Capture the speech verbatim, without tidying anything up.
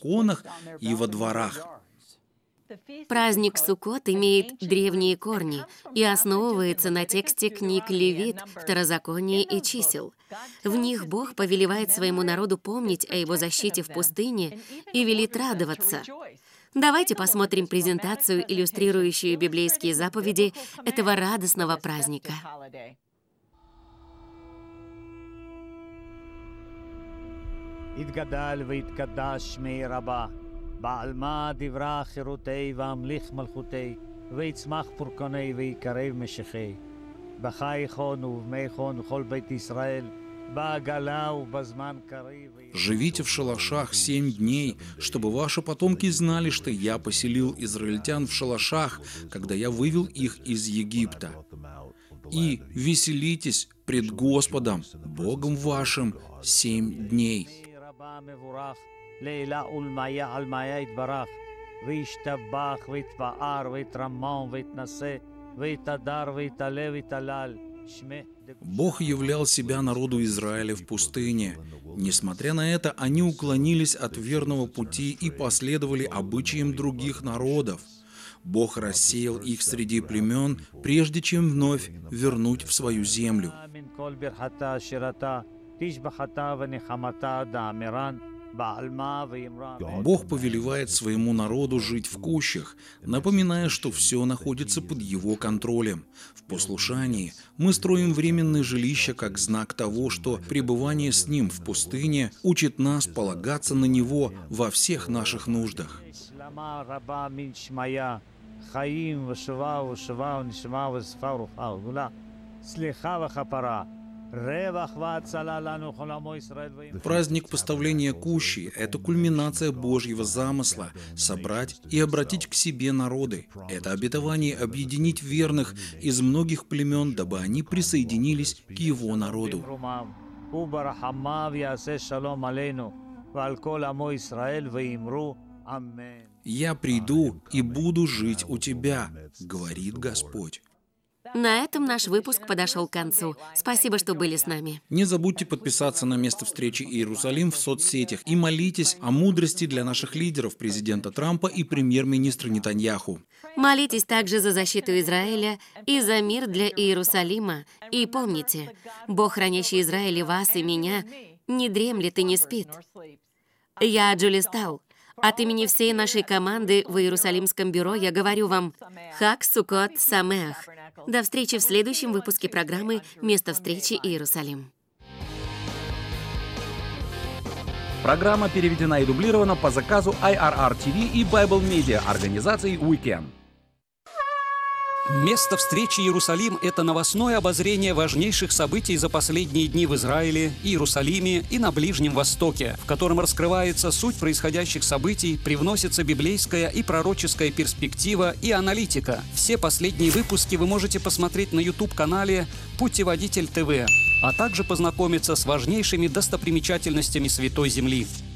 балконах и во дворах. Праздник Суккот имеет древние корни и основывается на тексте книг Левит, Второзакония и Чисел. В них Бог повелевает своему народу помнить о его защите в пустыне и велит радоваться. Давайте посмотрим презентацию, иллюстрирующую библейские заповеди этого радостного праздника. בעלמה דברה חירותי והמליך מלכותי ויצמח פורקוני ויקרב משכי בחי חון ובמי חון וכל בית ישראל בעגלה ובזמן קריב. Живите в шалашах семь дней, чтобы ваши потомки знали, что я поселил израильтян в шалашах, когда я вывел их из Египта. И веселитесь пред Господом, Богом вашим, семь дней. לילה ולמיה על מיה יתברך וישתבח ויתפאר ויתרמם ויתנשא ויתהדר ויתעלה ויתהלל. Бог являл себя народу Израиля в пустыне. Несмотря на это, они уклонились от верного пути и последовали обычаям других народов. Бог рассеял их среди племен, прежде чем вновь вернуть в свою землю. Бог повелевает своему народу жить в кущах, напоминая, что все находится под его контролем. В послушании мы строим временное жилище как знак того, что пребывание с ним в пустыне учит нас полагаться на него во всех наших нуждах. Праздник поставления кущи – это кульминация Божьего замысла – собрать и обратить к себе народы. Это обетование объединить верных из многих племен, дабы они присоединились к его народу. «Я приду и буду жить у тебя», – говорит Господь. На этом наш выпуск подошел к концу. Спасибо, что были с нами. Не забудьте подписаться на место встречи Иерусалим в соцсетях и молитесь о мудрости для наших лидеров, президента Трампа и премьер-министра Нетаньяху. Молитесь также за защиту Израиля и за мир для Иерусалима. И помните, Бог, хранящий Израиль, вас и меня, не дремлет и не спит. Я Джули Стал. От имени всей нашей команды в Иерусалимском бюро я говорю вам Хаг Суккот Самеах. До встречи в следующем выпуске программы «Место встречи Иерусалим». Программа переведена и дублирована по заказу ай ар ар ти ви и Bible Media организации Weekend. Место встречи Иерусалим – это новостное обозрение важнейших событий за последние дни в Израиле, Иерусалиме и на Ближнем Востоке, в котором раскрывается суть происходящих событий, привносится библейская и пророческая перспектива и аналитика. Все последние выпуски вы можете посмотреть на YouTube-канале «Путеводитель ТВ», а также познакомиться с важнейшими достопримечательностями Святой Земли.